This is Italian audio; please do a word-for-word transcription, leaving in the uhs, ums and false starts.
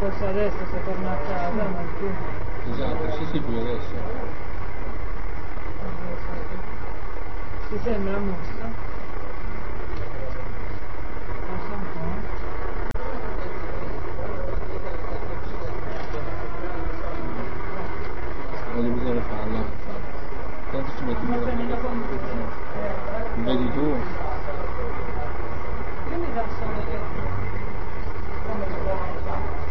verso adesso se torna a casa, non più. Esatto, sì sì, più adesso. Ti sembra mossa? Passa un po'. Voglio vedere farla. Tanto ci metti Non meno. Vedi tu? Io mi dà solo